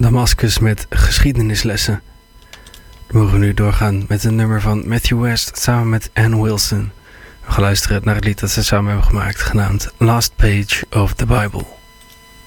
Damascus met geschiedenislessen. Dan mogen we nu doorgaan met een nummer van Matthew West samen met Ann Wilson. We gaan luisteren naar het lied dat ze samen hebben gemaakt, genaamd Last Page of the Bible.